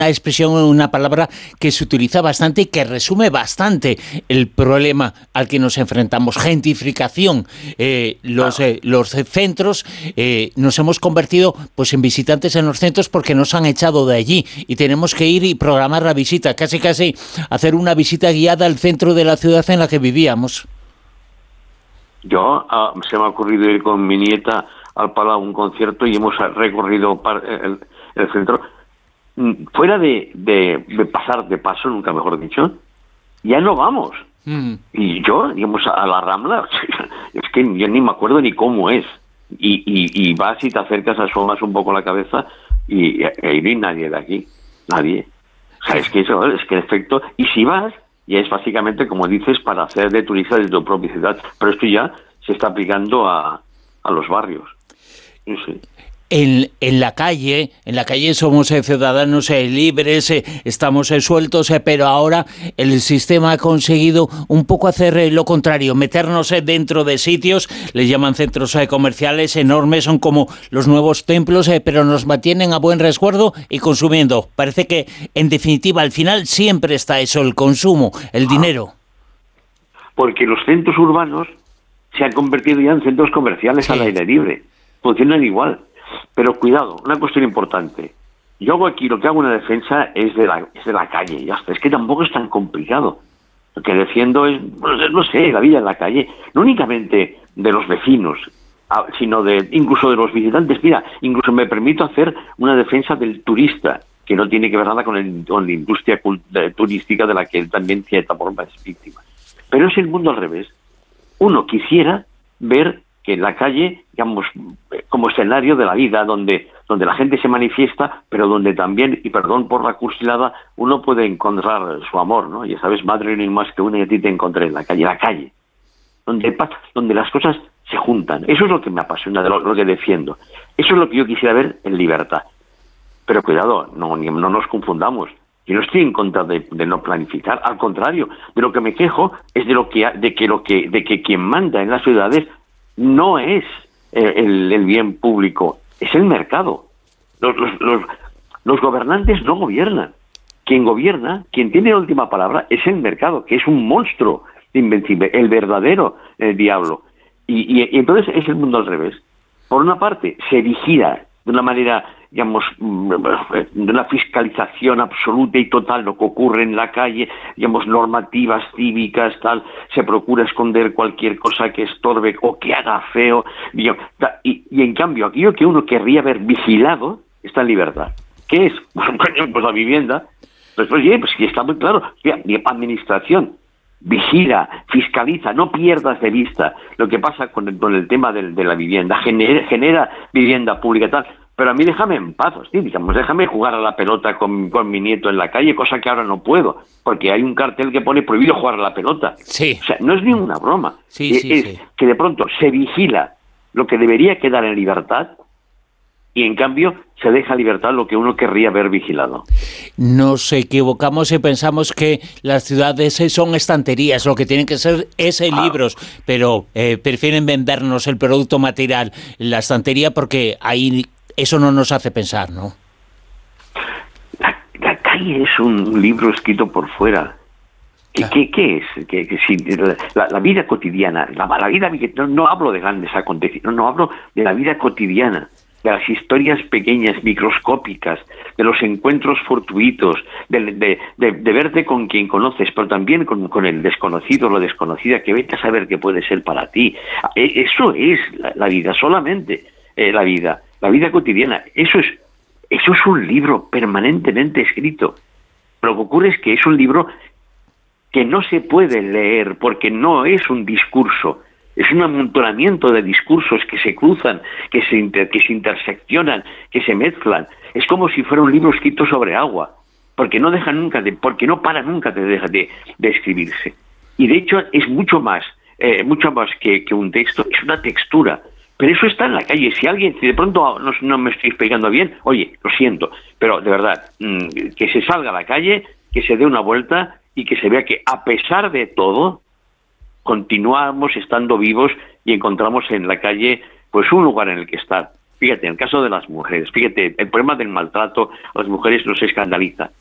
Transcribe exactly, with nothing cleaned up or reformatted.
una expresión, una palabra que se utiliza bastante y que resume bastante el problema al que nos enfrentamos: gentrificación. Eh, los, eh, los centros, eh, nos hemos convertido pues en visitantes en los centros porque nos han echado de allí y tenemos que ir y programar la visita, casi casi hacer una visita guiada al centro de la ciudad en la que vivíamos. Yo, uh, se me ha ocurrido ir con mi nieta al Palau a un concierto y hemos recorrido el, el centro. Fuera de, de, de pasar de paso, nunca mejor dicho, ya no vamos. Mm. Y yo, digamos, a la Rambla, es que yo ni me acuerdo ni cómo es. Y, y, y vas y te acercas, asomas un poco la cabeza y ahí no hay nadie de aquí. Nadie. O sea, es que eso, es que en efecto, y si vas, ya es básicamente, como dices, para hacer de turista de tu propia ciudad. Pero esto ya se está aplicando a, a los barrios. No sé. En, en la calle, en la calle somos eh, ciudadanos eh, libres, eh, estamos eh, sueltos, eh, pero ahora el sistema ha conseguido un poco hacer eh, lo contrario, meternos eh, dentro de sitios, les llaman centros eh, comerciales enormes, son como los nuevos templos, eh, pero nos mantienen a buen resguardo y consumiendo. Parece que, en definitiva, al final siempre está eso, el consumo, el dinero. Porque los centros urbanos se han convertido ya en centros comerciales sí. al aire libre, funcionan igual. Pero cuidado, una cuestión importante. Yo hago aquí, lo que hago una defensa es de la, es de la calle, ya está. Es que tampoco es tan complicado. Lo que defiendo es, no sé, la vida en la calle, no únicamente de los vecinos, sino de incluso de los visitantes. Mira, incluso me permito hacer una defensa del turista, que no tiene que ver nada con, el, con la industria turística de la que él también cierta forma es víctima. Pero es el mundo al revés. Uno quisiera ver que en la calle, digamos, como escenario de la vida, donde donde la gente se manifiesta, pero donde también, y perdón por la cursilada, uno puede encontrar su amor, ¿no? Ya sabes, madre no hay más que una y a ti te encontré en la calle, la calle, donde donde las cosas se juntan. Eso es lo que me apasiona, de lo, lo que defiendo. Eso es lo que yo quisiera ver en libertad. Pero cuidado, no, no nos confundamos. Yo no estoy en contra de, de no planificar, al contrario, de lo que me quejo es de lo que de que lo que de que quien manda en las ciudades no es eh, el, el bien público, es el mercado. Los, los, los, los gobernantes no gobiernan. Quien gobierna, quien tiene la última palabra, es el mercado, que es un monstruo invencible, el verdadero eh, diablo. Y, y, y entonces es el mundo al revés. Por una parte, se vigila de una manera, digamos, de una fiscalización absoluta y total lo que ocurre en la calle, digamos, normativas cívicas, tal, se procura esconder cualquier cosa que estorbe o que haga feo, digamos, y, y en cambio, aquello que uno querría ver vigilado está en libertad. ¿Qué es? Pues la vivienda. Pues, pues, pues sí, está muy claro. Administración, vigila, fiscaliza, no pierdas de vista lo que pasa con el, con el tema de, de la vivienda, genera, genera vivienda pública tal, pero a mí déjame en paz, sí, digamos, déjame jugar a la pelota con, con mi nieto en la calle, cosa que ahora no puedo, porque hay un cartel que pone prohibido jugar a la pelota. Sí. O sea, no es ninguna broma. Sí, sí, es sí. que de pronto se vigila lo que debería quedar en libertad y en cambio se deja libertad lo que uno querría ver vigilado. Nos equivocamos y pensamos que las ciudades son estanterías, lo que tienen que ser es ah. libros, pero eh, prefieren vendernos el producto material, la estantería, porque ahí eso no nos hace pensar, ¿no? La, la calle es un libro escrito por fuera. ¿Qué, claro. ¿qué, qué es? ¿Qué, qué, si, la, la vida cotidiana, la, la vida, no, no hablo de grandes acontecimientos, no, no hablo de la vida cotidiana, de las historias pequeñas, microscópicas, de los encuentros fortuitos, de, de, de, de verte con quien conoces, pero también con, con el desconocido o la desconocida, que vete a saber qué puede ser para ti. Eso es la, la vida, solamente eh, la vida, la vida cotidiana. Eso es, eso es un libro permanentemente escrito. Pero lo que ocurre es que es un libro que no se puede leer porque no es un discurso. Es un amontonamiento de discursos que se cruzan, que se, inter, que se interseccionan, que se mezclan. Es como si fuera un libro escrito sobre agua, porque no deja nunca de, porque no para nunca de, de, de escribirse. Y de hecho es mucho más, eh, mucho más que, que un texto, es una textura. Pero eso está en la calle. Si alguien, si de pronto no, no me estoy explicando bien, oye, lo siento, pero de verdad, mmm, que se salga a la calle, que se dé una vuelta y que se vea que a pesar de todo, continuamos estando vivos y encontramos en la calle pues un lugar en el que estar. Fíjate, en el caso de las mujeres, fíjate, el problema del maltrato a las mujeres nos escandaliza.